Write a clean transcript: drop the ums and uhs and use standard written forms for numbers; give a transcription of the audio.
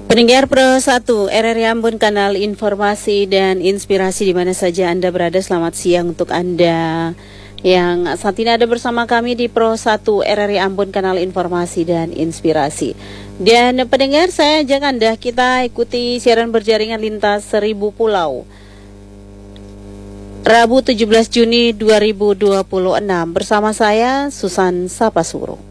Pendengar Pro 1 RRI Ambon, kanal informasi dan inspirasi di mana saja Anda berada. Selamat siang untuk Anda yang saat ini ada bersama kami di Pro 1 RRI Ambon, kanal informasi dan inspirasi. Dan pendengar, saya ajak Anda kita ikuti siaran berjaringan lintas 1000 pulau Rabu 17 Juni 2026 bersama saya Susan Sapasuro.